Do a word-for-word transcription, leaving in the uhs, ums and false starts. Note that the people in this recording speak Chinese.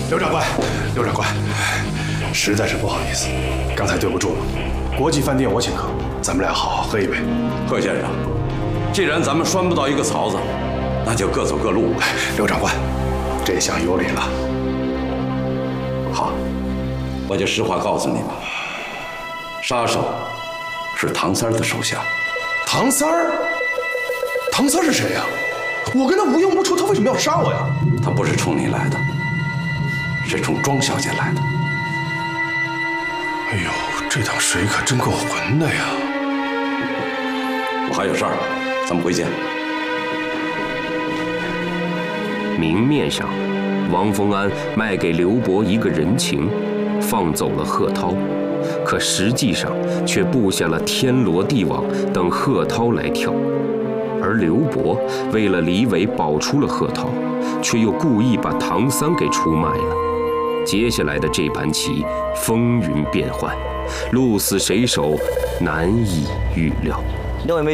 刘长官，刘长官，实在是不好意思，刚才对不住了。国际饭店我请客，咱们俩好好喝一杯。 贺先生，既然咱们拴不到一个槽子，那就各走各路吧。 刘长官，这下有理了。 好，我就实话告诉你吧，杀手是唐三的手下。 唐三儿？唐三是谁呀？我跟他无冤无仇，他为什么要杀我呀？ 他不是冲你来的，是冲庄小姐来的。 哎呦，这趟水可真够浑的呀！ 我还有事儿，咱们回见。 明面上，王丰安卖给刘伯一个人情，放走了贺涛，可实际上却布下了天罗地网，等贺涛来挑。而刘伯为了李伟保出了贺涛，却又故意把唐三给出卖了。接下来的这盘棋风云变幻，鹿死谁手难以预料。 另外一位